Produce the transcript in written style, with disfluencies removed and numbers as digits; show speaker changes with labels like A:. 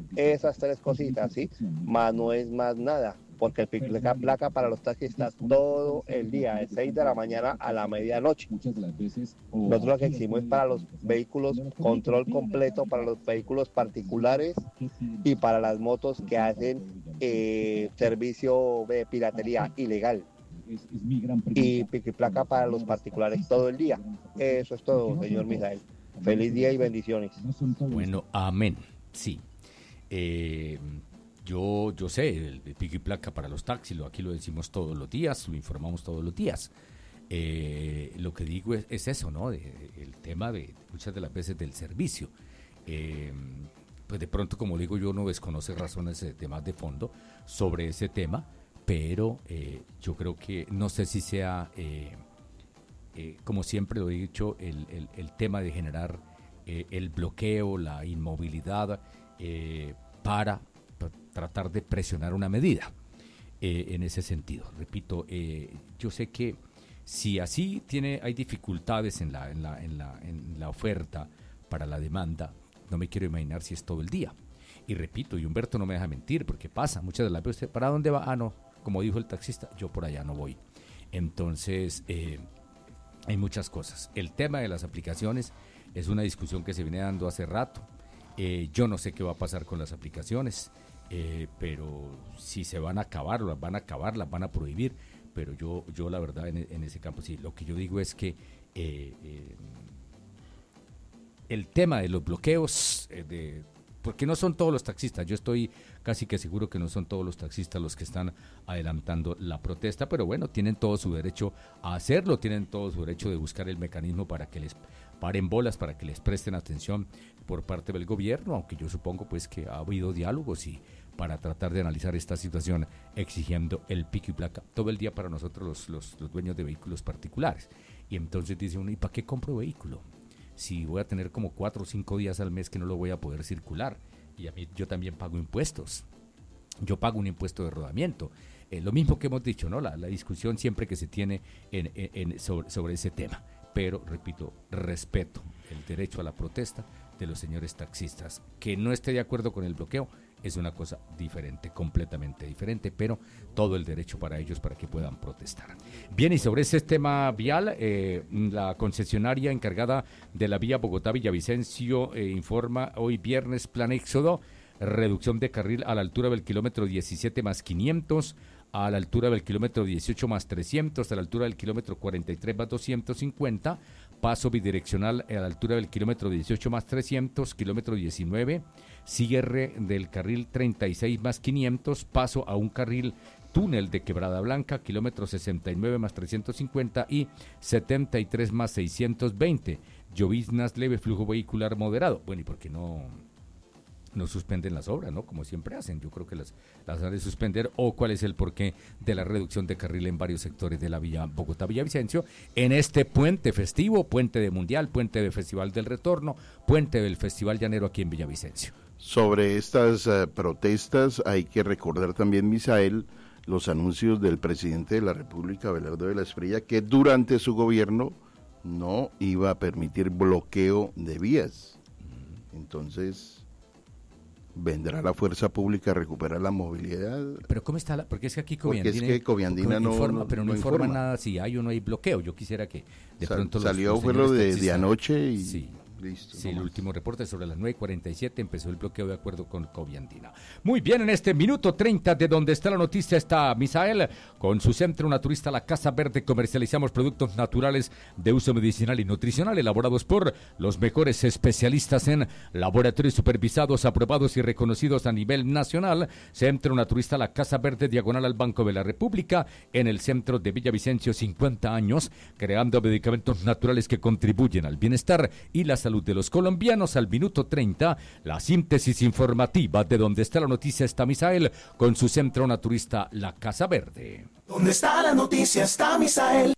A: Esas tres cositas, ¿sí? Más no es más nada, porque el pico y placa para los taxistas todo el día, de 6 de la mañana a la medianoche. Nosotros lo que exigimos es para los vehículos control completo, para los vehículos particulares y para las motos que hacen servicio de piratería ilegal. Y pico y placa para los particulares todo el día. Eso es todo, señor Misael. Feliz día y bendiciones.
B: Bueno, amén. Sí. Yo sé, el pico y placa para los taxis, aquí lo decimos todos los días, lo informamos todos los días. Lo que digo es eso, ¿no? El tema de muchas de las veces del servicio. Pues de pronto, como digo, yo no desconoce razones de más de fondo sobre ese tema, pero yo creo que no sé si sea, como siempre lo he dicho, el tema de generar el bloqueo, la inmovilidad para tratar de presionar una medida en ese sentido. Repito, yo sé que si así hay dificultades en la oferta para la demanda, no me quiero imaginar si es todo el día. Y repito, y Humberto no me deja mentir, porque pasa muchas de las veces, ¿para dónde va? Ah, no, como dijo el taxista, yo por allá no voy. Entonces, hay muchas cosas. El tema de las aplicaciones es una discusión que se viene dando hace rato. Yo no sé qué va a pasar con las aplicaciones, pero si se van a acabar, las van a prohibir, pero yo la verdad en ese campo sí, lo que yo digo es que el tema de los bloqueos, porque no son todos los taxistas, yo estoy casi que seguro que no son todos los taxistas los que están adelantando la protesta, pero bueno, tienen todo su derecho a hacerlo, tienen todo su derecho de buscar el mecanismo para que les paren bolas, para que les presten atención por parte del gobierno, aunque yo supongo pues que ha habido diálogos y para tratar de analizar esta situación exigiendo el pico y placa todo el día para nosotros los dueños de vehículos particulares. Y entonces dice uno, ¿y para qué compro vehículo? Si voy a tener como 4 o 5 días al mes que no lo voy a poder circular. Y a mí yo también pago impuestos. Yo pago un impuesto de rodamiento. Lo mismo que hemos dicho, ¿no? La discusión siempre que se tiene sobre ese tema. Pero, repito, respeto el derecho a la protesta de los señores taxistas. Que no esté de acuerdo con el bloqueo es una cosa diferente, completamente diferente, pero todo el derecho para ellos para que puedan protestar. Bien, y sobre ese tema vial, la concesionaria encargada de la vía Bogotá-Villavicencio informa hoy viernes plan éxodo, reducción de carril a la altura del kilómetro 17 más 500, a la altura del kilómetro 18 más 300, a la altura del kilómetro 43 más 250, paso bidireccional a la altura del kilómetro 18 más 300, kilómetro 19, cierre del carril 36 más 500, paso a un carril túnel de Quebrada Blanca, kilómetro 69 más 350 y 73 más 620, lloviznas leve, flujo vehicular moderado. Bueno, ¿y por qué no suspenden las obras, ¿no? Como siempre hacen, yo creo que las han de suspender, o cuál es el porqué de la reducción de carril en varios sectores de la vía Bogotá-Villavicencio en este puente festivo, puente de Mundial, puente de Festival del Retorno, puente del Festival Llanero aquí en Villavicencio.
C: Sobre estas protestas hay que recordar también, Misael, los anuncios del presidente de la República, Abelardo de la Espriella, que durante su gobierno no iba a permitir bloqueo de vías. Entonces vendrá la fuerza pública a recuperar la movilidad.
B: Pero ¿cómo está porque es que aquí
C: Coviandina no
B: informa nada si hay o no hay bloqueo. Yo quisiera que de pronto
C: salió fue lo de anoche y
B: sí.
C: Listo.
B: Sí, el último reporte sobre las 9:47 empezó el bloqueo de acuerdo con Coviandina. Muy bien, en este minuto 30 de donde está la noticia está Misael con su centro naturista La Casa Verde. Comercializamos productos naturales de uso medicinal y nutricional elaborados por los mejores especialistas en laboratorios supervisados, aprobados y reconocidos a nivel nacional. Centro naturista La Casa Verde, diagonal al Banco de la República, en el centro de Villavicencio, 50 años, creando medicamentos naturales que contribuyen al bienestar y la salud de los colombianos. Al minuto 30, la síntesis informativa de donde está la noticia está Misael con su centro naturista La Casa Verde.
D: Donde está la noticia está Misael.